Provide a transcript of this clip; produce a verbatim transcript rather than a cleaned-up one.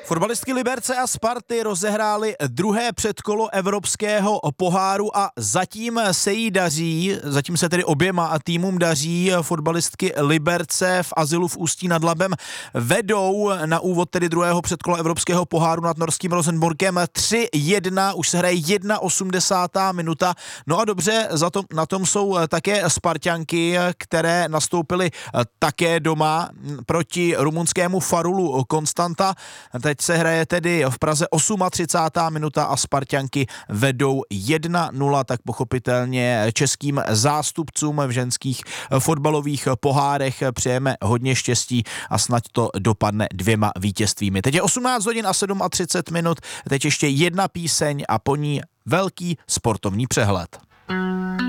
Fotbalistky Liberce a Sparty rozehrály druhé předkolo evropského poháru a zatím se jí daří, zatím se tedy oběma týmům daří. Fotbalistky Liberce v Azylu v Ústí nad Labem vedou na úvod tedy druhého předkola evropského poháru nad norským Rosenborgem tři jedna, už se hraje osmdesátá jedna minuta. No a dobře, za to, na tom jsou také Sparťanky, které nastoupily také doma proti rumunskému Farulu Konstanta. Teď se hraje tedy v Praze třicátá osmá minuta a Sparťanky vedou jedna nula, tak pochopitelně českým zástupcům v ženských fotbalových pohárech přejeme hodně štěstí a snad to dopadne dvěma vítězstvími. Teď je osmnáct hodin a třicet sedm minut, teď ještě jedna píseň a po ní velký sportovní přehled.